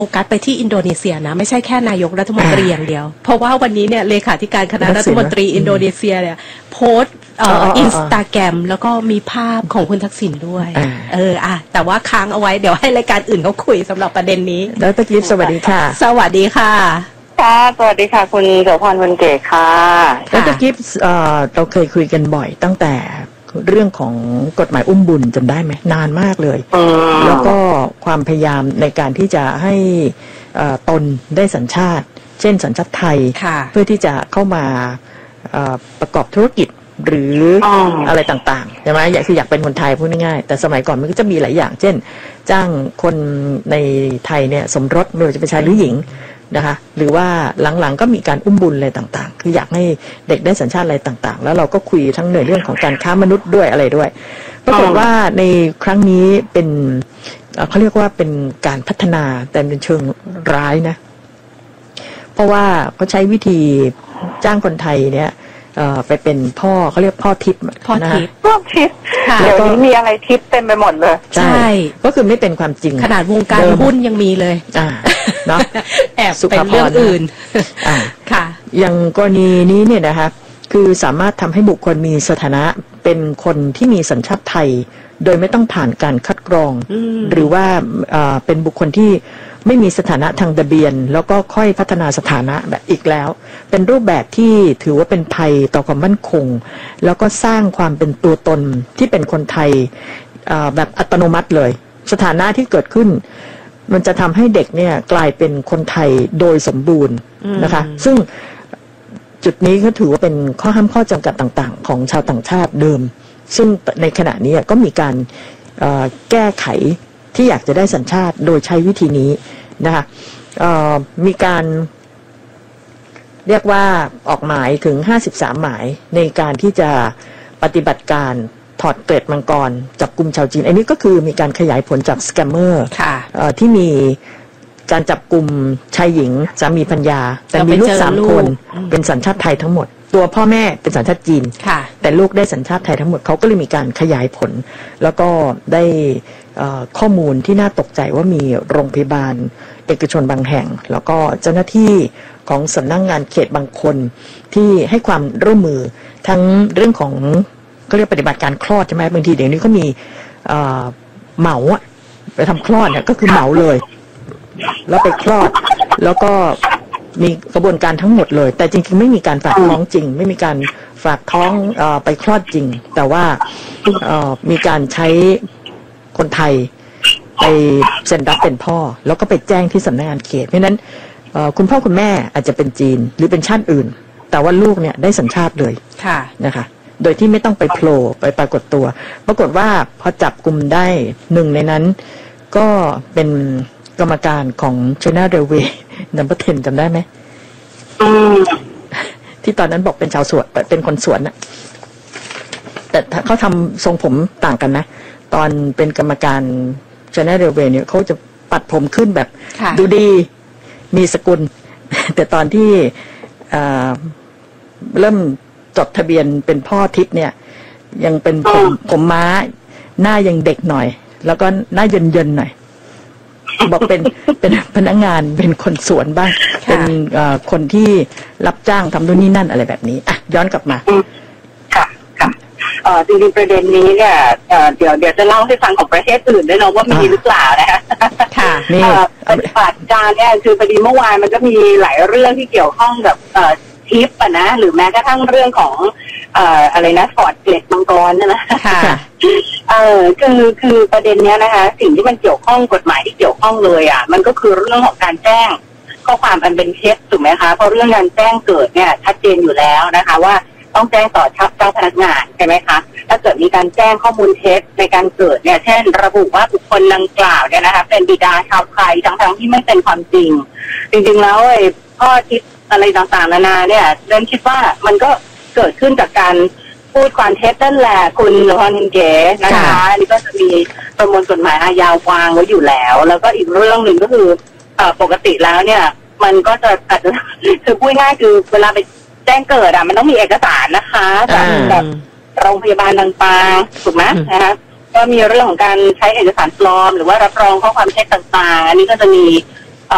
โฟกัสไปที่อินโดนีเซียนะไม่ใช่แค่นายกรัฐมนตรีอย่างเดียวเพราะว่าวันนี้เนี่ยเลขาธิการคณะรัฐมนตรีอินโดนีเซียเนี่ยโพสต์อินสตาแกรมแล้วก็มีภาพของคุณทักษิณด้วยแต่ว่าค้างเอาไว้เดี๋ยวให้รายการอื่นเขาคุยสำหรับประเด็นนี้ดร.กิฟต์สวัสดีค่ะสวัสดีค่ะค่ะสวัสดีค่ะคุณโสพรคุณเก๋ค่ะดร.กิฟต์เราเคยคุยกันบ่อยตั้งแต่เรื่องของกฎหมายอุ้มบุญจำได้ไหมนานมากเลยแล้วก็ความพยายามในการที่จะให้ตนได้สัญชาติเช่นสัญชาติไทยเพื่อที่จะเข้ามาประกอบธุรกิจหรืออะไรต่างๆใช่ไหมอยากเป็นคนไทยพูดง่ายๆแต่สมัยก่อนมันก็จะมีหลายอย่างเช่นจ้างคนในไทยเนี่ยสมรสไม่ว่าจะเป็นชายหรือหญิงนะคะหรือว่าหลังๆก็มีการอุ้มบุญอะไรต่างๆคืออยากให้เด็กได้สัญชาติอะไรต่างๆแล้วเราก็คุยทั้งในเรื่องของการค้ามนุษย์ด้วยอะไรด้วยปรากฏว่าในครั้งนี้เป็นเขาเรียกว่าเป็นการพัฒนาแต่เป็นเชิงร้ายนะเพราะว่าเขาใช้วิธีจ้างคนไทยเนี่ยไปเป็นพ่อเขาเรียกพ่อทิพย์เดี๋ยวนี้มีอะไรทิพย์เต็มไปหมดเลยใช่ก็คือไม่เป็นความจริงขนาดวงการหุ้นยังมีเลยเนาะแอบเป็นเรื่องอื่นค่ะอย่างกรณีนี้เนี่ยนะคะคือสามารถทำให้บุคคลมีสถานะเป็นคนที่มีสัญชาติไทยโดยไม่ต้องผ่านการคัดกรองหรือว่าเป็นบุคคลที่ไม่มีสถานะทางทะเบียนแล้วก็ค่อยพัฒนาสถานะแบบอีกแล้วเป็นรูปแบบที่ถือว่าเป็นภัยต่อความมั่นคงแล้วก็สร้างความเป็นตัวตนที่เป็นคนไทยแบบอัตโนมัติเลยสถานะที่เกิดขึ้นมันจะทำให้เด็กเนี่ยกลายเป็นคนไทยโดยสมบูรณ์นะคะซึ่งจุดนี้ก็ถือว่าเป็นข้อห้ามข้อจำกัดต่างๆของชาวต่างชาติเดิมซึ่งในขณะนี้ก็มีการแก้ไขที่อยากจะได้สัญชาติโดยใช้วิธีนี้นะคะมีการเรียกว่าออกหมายถึง53หมายในการที่จะปฏิบัติการถอดเกล็ดมังกรจับกลุ่มชาวจีนอันนี้ก็คือมีการขยายผลจากสแกมเมอร์ที่มีการจับกลุ่มชายหญิงสามีภรรยาแต่มีลูก3คนเป็นสัญชาติไทยทั้งหมดตัวพ่อแม่เป็นสัญชาติจีนแต่ลูกได้สัญชาติไทยทั้งหมดเขาก็เลยมีการขยายผลแล้วก็ได้ข้อมูลที่น่าตกใจว่ามีโรงพยาบาลเอกชนบางแห่งแล้วก็เจ้าหน้าที่ของสำนักงานเขตบางคนที่ให้ความร่วมมือทั้งเรื่องของเขาเรียกปฏิบัติการคลอดใช่ไหมบางทีเดี๋ยวนี้ก็มีเหมาไปทำคลอดเนี่ยก็คือเหมาเลยแล้วไปคลอดแล้วก็มีกระบวนการทั้งหมดเลยแต่จริงๆไม่มีการฝากท้องจริงไม่มีการฝากท้องไปคลอดจริงแต่ว่ามีการใช้คนไทยไปเซ็นรับเป็นพ่อแล้วก็ไปแจ้งที่สำนักงานเขตเพราะฉะนั้นคุณพ่อคุณแม่อาจจะเป็นจีนหรือเป็นชาติอื่นแต่ว่าลูกเนี่ยได้สัญชาติเลยนะคะโดยที่ไม่ต้องไปโผล่ไปปรากฏตัวปรากฏว่าพอจับกลุ่มได้หนึ่งในนั้นก็เป็นกรรมการของ China Railway No. 10จำได้ไหมที่ตอนนั้นบอกเป็นชาวสวนเป็นคนสวนนะแต่เขาทำทรงผมต่างกันนะตอนเป็นกรรมการ China Railway เนี่ยเขาจะปัดผมขึ้นแบบดูดีมีสกุลแต่ตอนที่เริ่มจดทะเบียนเป็นพ่อทิพย์เนี่ยยังเป็นผมม้าหน้ายังเด็กหน่อยแล้วก็หน้าเย็นๆหน่อยบอกเป็นพนักงานเป็นคนสวนบ้างเป็นคนที่รับจ้างทำนู่นนี่นั่นอะไรแบบนี้อ่ะย้อนกลับมาค่ะจริงๆประเด็นนี้เนี่ยเดี๋ยวจะเล่าให้ฟังของประเทศอื่นด้วยเนาะว่ามีหรือเปล่านะคะค่ะนี่ปฏิบัติการเนี่ยคือพอดีเมื่อวานมันก็มีหลายเรื่องที่เกี่ยวข้องกับทิปอะนะหรือแม้กระทั่งเรื่องของอะไรนะถอดเกล็ดมังกรนะคือประเด็นเนี้ยนะคะสิ่งที่มันเกี่ยวข้องกฎหมายที่เกี่ยวข้องเลยอ่ะมันก็คือเรื่องของการแจ้งข้อความอันเป็นเท็จถูกไหมคะเพราะเรื่องการแจ้งเกิดเนี่ยชัดเจนอยู่แล้วนะคะว่าต้องแจ้งต่อเจ้าพนักงานใช่ไหมคะถ้าเกิดมีการแจ้งข้อมูลเท็จในการเกิดเนี่ยเช่นระบุว่าบุคคลดังกล่าวเนี่ยนะคะเป็นบิดาชาวไทยทั้งที่ไม่เป็นความจริงจริงๆแล้วไอ้ข้อคิดอะไรต่างๆนานาเนี่ยเรนคิดว่ามันก็เกิดขึ้นจากการพูดความเท็จนั่นแหละคุณหลวงพ่อเก๋นะคะนี่ก็จะมีประมวลกฎหมายอาญาวางไว้อยู่แล้วแล้วก็อีกเรื่องหนึ่งก็คือปกติแล้วเนี่ยมันก็จะอาจจะคือพูดง่ายคือเวลาไปแจ้งเกิดมันต้องมีเอกสารนะคะจากแบบโรงพยาบาลต่างๆถูกไหมนะคะก็มีเรื่องของการใช้เอกสารปลอมหรือว่ารับรองข้อความเท็จต่างๆอันนี้ก็จะมี